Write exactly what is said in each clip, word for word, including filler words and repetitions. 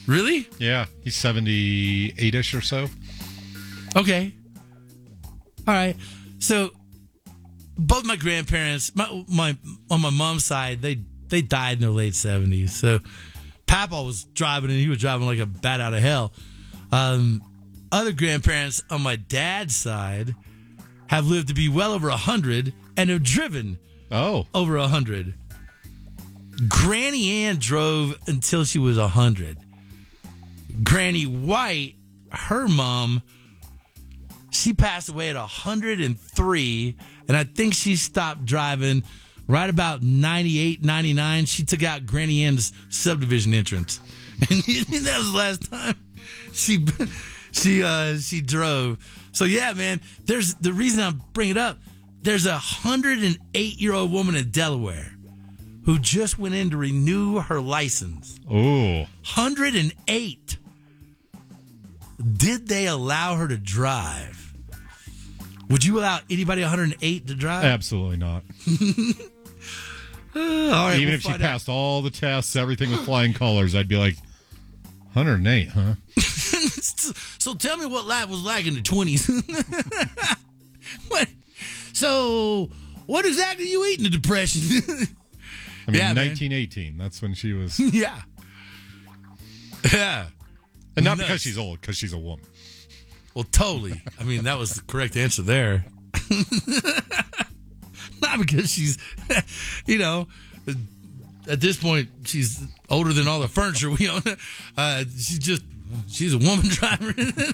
Really? Yeah, he's seventy-eight-ish or so. Okay. All right. So both my grandparents, my, my on my mom's side, they they died in their late seventies. So Papa was driving, and he was driving like a bat out of hell. Um, other grandparents on my dad's side have lived to be well over one hundred and have driven oh. over one hundred. Granny Ann drove until she was one hundred. Granny White, her mom, she passed away at one hundred three, and I think she stopped driving right about ninety-eight, ninety-nine. She took out Granny Ann's subdivision entrance. And that was the last time she she uh, she drove. So, yeah, man, there's the reason I'm bringing it up, there's a one hundred eight-year-old woman in Delaware who just went in to renew her license. Oh. one hundred eight. Did they allow her to drive? Would you allow anybody one hundred eight to drive? Absolutely not. uh, all right, Even we'll if she find passed out. all the tests, everything with flying colors, I'd be like, one hundred eight, huh? So tell me what life was like in the twenties. What? So what exactly you eat in the Depression? I mean, yeah, nineteen eighteen, man. That's when she was. Yeah. Yeah. And not Nuts. because she's old, because she's a woman. Well, totally. I mean, that was the correct answer there. Not because she's, you know, at this point, she's older than all the furniture we own. Uh, she's just, she's a woman driver.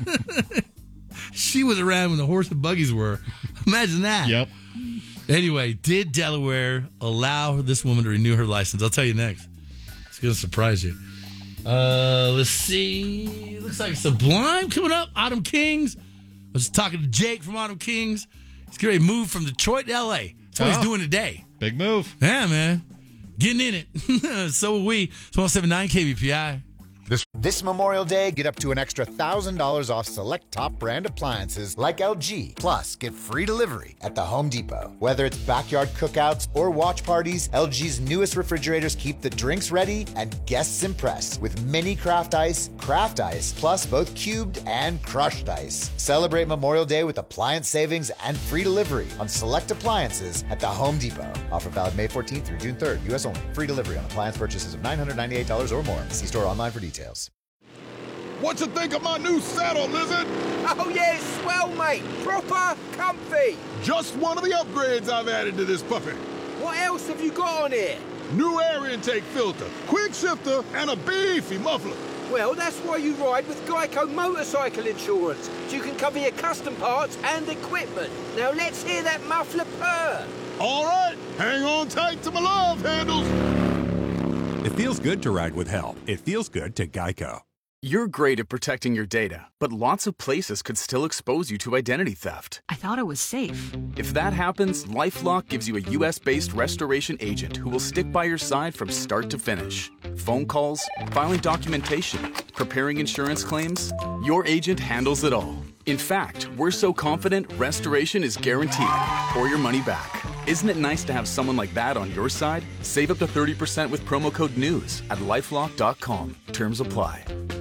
She was around when the horse and buggies were. Imagine that. Yep. Anyway, did Delaware allow this woman to renew her license? I'll tell you next. It's going to surprise you. Uh, let's see. Looks like Sublime coming up. Autumn Kings. I was talking to Jake from Autumn Kings. He's getting ready to move from Detroit to L A. That's what Oh. he's doing today. Big move. Yeah, man. Getting in it. So are we. It's one seventy-nine K B P I. This this Memorial Day, get up to an extra one thousand dollars off select top brand appliances like L G. Plus, get free delivery at the Home Depot. Whether it's backyard cookouts or watch parties, L G's newest refrigerators keep the drinks ready and guests impressed with mini craft ice, craft ice, plus both cubed and crushed ice. Celebrate Memorial Day with appliance savings and free delivery on select appliances at the Home Depot. Offer valid May fourteenth through June third, U S only. Free delivery on appliance purchases of nine hundred ninety-eight dollars or more. See store online for details. What you think of my new saddle, Lizard? Oh, yeah, it's swell, mate. Proper comfy. Just one of the upgrades I've added to this puppy. What else have you got on here? New air intake filter, quick shifter, and a beefy muffler. Well, that's why you ride with Geico Motorcycle Insurance. So you can cover your custom parts and equipment. Now let's hear that muffler purr. All right, hang on tight to my love handles. It feels good to ride with help. It feels good to Geico. You're great at protecting your data, but lots of places could still expose you to identity theft. I thought it was safe. If that happens, LifeLock gives you a U S-based restoration agent who will stick by your side from start to finish. Phone calls, filing documentation, preparing insurance claims, your agent handles it all. In fact, we're so confident restoration is guaranteed or your money back. Isn't it nice to have someone like that on your side? Save up to thirty percent with promo code NEWS at lifelock dot com. Terms apply.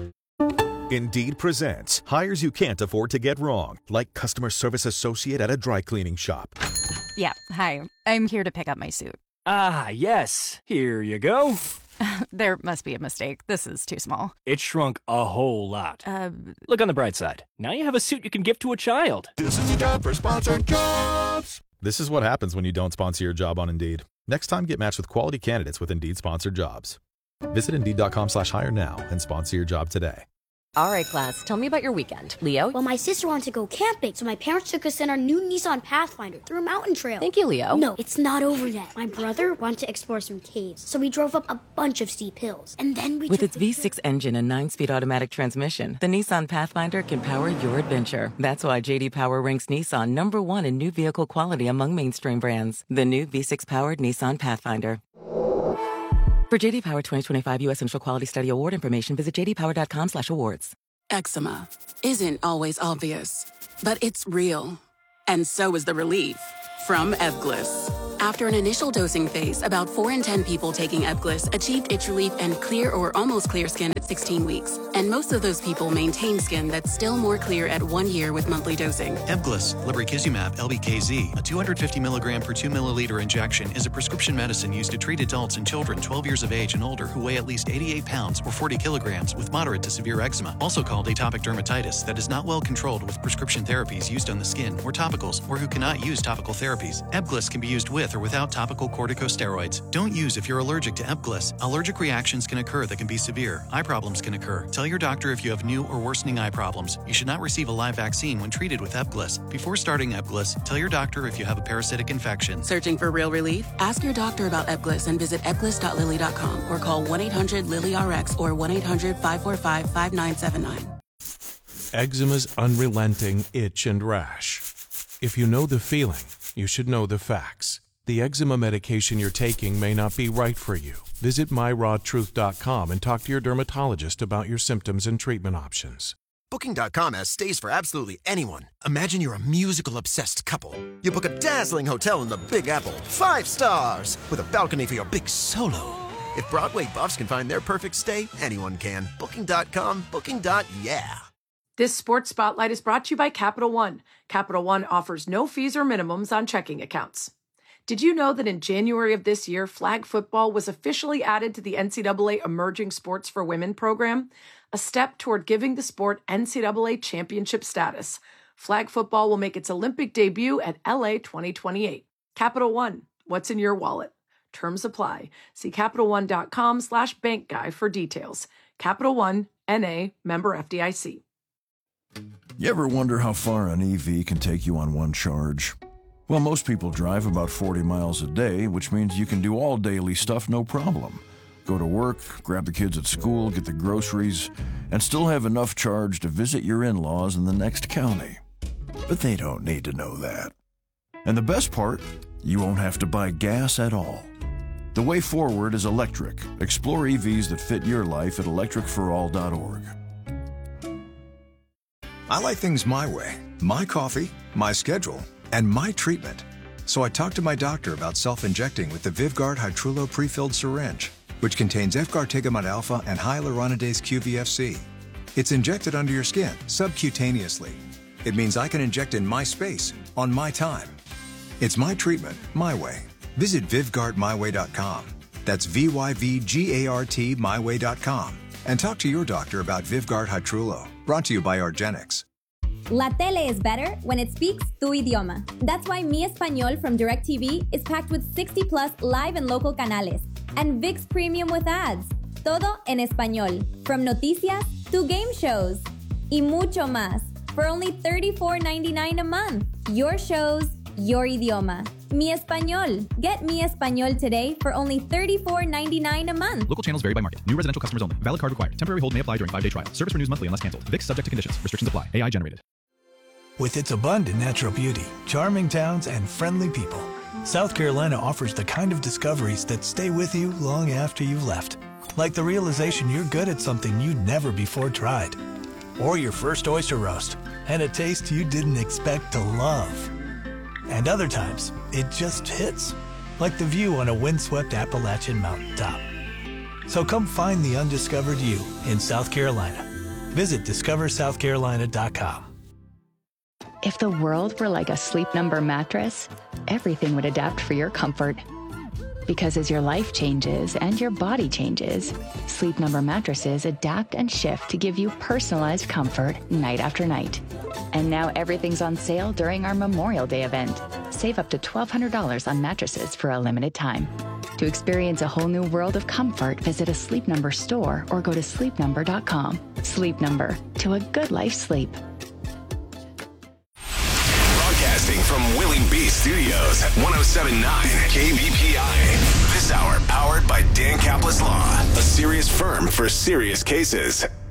Indeed presents hires you can't afford to get wrong, like customer service associate at a dry cleaning shop. Yeah, hi. I'm here to pick up my suit. Ah, yes. Here you go. There must be a mistake. This is too small. It shrunk a whole lot. Uh, Look on the bright side. Now you have a suit you can give to a child. This is the job for sponsored jobs. This is what happens when you don't sponsor your job on Indeed. Next time, get matched with quality candidates with Indeed sponsored jobs. Visit Indeed.com slash hire now and sponsor your job today. All right, class, tell me about your weekend. Leo? Well, my sister wanted to go camping, so my parents took us in our new Nissan Pathfinder through a mountain trail. Thank you, Leo. No, it's not over yet. My brother wanted to explore some caves, so we drove up a bunch of steep hills. And then we With took its V six engine and nine-speed automatic transmission, the Nissan Pathfinder can power your adventure. That's why J D Power ranks Nissan number one in new vehicle quality among mainstream brands. The new V six-powered Nissan Pathfinder. For J D Power twenty twenty-five U S Central Quality Study Award information, visit j d power dot com slash awards. Eczema isn't always obvious, but it's real. And so is the relief from Evglis. After an initial dosing phase, about four in ten people taking Ebglyss achieved itch relief and clear or almost clear skin at sixteen weeks. And most of those people maintain skin that's still more clear at one year with monthly dosing. Ebglyss, lebrikizumab, L B K Z, a two hundred fifty milligram per two milliliter injection, is a prescription medicine used to treat adults and children twelve years of age and older who weigh at least eighty-eight pounds or forty kilograms with moderate to severe eczema, also called atopic dermatitis, that is not well controlled with prescription therapies used on the skin or topicals, or who cannot use topical therapies. Ebglyss can be used with or without topical corticosteroids. Don't use if you're allergic to Ebglyss. Allergic reactions can occur that can be severe. Eye problems can occur. Tell your doctor if you have new or worsening eye problems. You should not receive a live vaccine when treated with Ebglyss. Before starting Ebglyss, tell your doctor if you have a parasitic infection. Searching for real relief? Ask your doctor about Ebglyss and visit ebglyss dot lilly dot com or call one eight hundred lily R X or one eight hundred five four five five nine seven nine. Eczema's unrelenting itch and rash. If you know the feeling, you should know the facts. The eczema medication you're taking may not be right for you. Visit my raw truth dot com and talk to your dermatologist about your symptoms and treatment options. Booking dot com has stays for absolutely anyone. Imagine you're a musical-obsessed couple. You book a dazzling hotel in the Big Apple, five stars, with a balcony for your big solo. If Broadway buffs can find their perfect stay, anyone can. Booking dot com, booking. Yeah. This Sports Spotlight is brought to you by Capital One. Capital One offers no fees or minimums on checking accounts. Did you know that in January of this year, flag football was officially added to the N C double A Emerging Sports for Women program, a step toward giving the sport N C double A championship status? Flag football will make its Olympic debut at L A twenty twenty-eight. Capital One, what's in your wallet? Terms apply. See Capital One dot com slash bank guy for details. Capital One, N A, member F D I C. You ever wonder how far an E V can take you on one charge? Well, most people drive about forty miles a day, which means you can do all daily stuff no problem. Go to work, grab the kids at school, get the groceries, and still have enough charge to visit your in-laws in the next county. But they don't need to know that. And the best part, you won't have to buy gas at all. The way forward is electric. Explore E Vs that fit your life at electric for all dot org. I like things my way. My coffee, my schedule, and my treatment. So I talked to my doctor about self-injecting with the Vyvgart Hytrulo pre-filled syringe, which contains efgartigimod alpha and hyaluronidase Q V F C. It's injected under your skin, subcutaneously. It means I can inject in my space, on my time. It's my treatment, my way. Visit Vyvgart my way dot com. That's V Y V G A R T my way dot com. And talk to your doctor about Vyvgart Hytrulo. Brought to you by Argenix. La tele is better when it speaks tu idioma. That's why Mi Español from DirecTV is packed with sixty plus live and local canales. And ViX Premium with ads. Todo en español. From noticias to game shows. Y mucho más. For only thirty-four ninety-nine a month. Your shows, your idioma. Mi Español. Get Mi Español today for only thirty-four ninety-nine a month. Local channels vary by market. New residential customers only. Valid card required. Temporary hold may apply during five-day trial. Service renews monthly unless canceled. ViX subject to conditions. Restrictions apply. A I generated. With its abundant natural beauty, charming towns, and friendly people, South Carolina offers the kind of discoveries that stay with you long after you've left. Like the realization you're good at something you'd never before tried. Or your first oyster roast, and a taste you didn't expect to love. And other times, it just hits. Like the view on a windswept Appalachian mountaintop. So come find the undiscovered you in South Carolina. Visit discover south carolina dot com. If the world were like a Sleep Number mattress, everything would adapt for your comfort. Because as your life changes and your body changes, Sleep Number mattresses adapt and shift to give you personalized comfort night after night. And now everything's on sale during our Memorial Day event. Save up to twelve hundred dollars on mattresses for a limited time. To experience a whole new world of comfort, visit a Sleep Number store or go to sleep number dot com. Sleep Number, to a good life's sleep. Broadcasting from Willie B Studios, one oh seven point nine K B P I. This hour powered by Dan Kaplan Law, a serious firm for serious cases.